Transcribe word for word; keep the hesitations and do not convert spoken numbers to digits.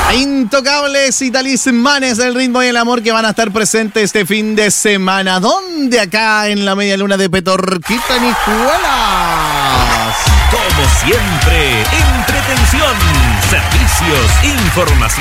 Intocables y talismanes del ritmo y el amor que van a estar presentes este fin de semana. ¿Dónde? Acá en la media luna de Petorquita, en Hijuelas. Como siempre, entretención, servicios, información.